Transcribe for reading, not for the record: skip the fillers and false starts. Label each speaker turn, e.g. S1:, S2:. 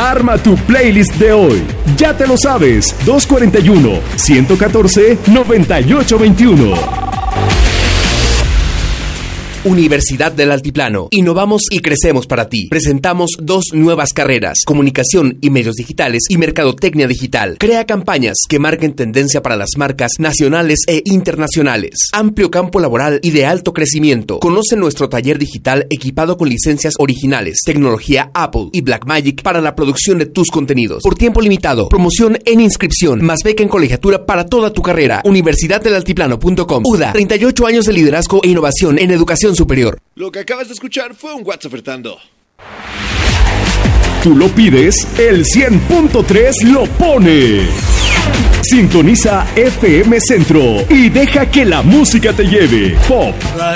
S1: Arma tu playlist de hoy. Ya te lo sabes, 241-114-9821.
S2: Universidad del Altiplano. Innovamos y crecemos para ti. Presentamos 2 nuevas carreras: Comunicación y Medios Digitales y Mercadotecnia Digital. Crea campañas que marquen tendencia para las marcas nacionales e internacionales. Amplio campo laboral y de alto crecimiento. Conoce nuestro taller digital equipado con licencias originales, tecnología Apple y Blackmagic para la producción de tus contenidos. Por tiempo limitado. Promoción en inscripción, más beca en colegiatura para toda tu carrera. Universidaddelaltiplano.com. UDA, 38 años de liderazgo e innovación en educación superior.
S3: Lo que acabas de escuchar fue un WhatsApp ofertando.
S1: Tú lo pides, el 100.3 lo pone. Sintoniza FM Centro y deja que la música te lleve. Pop,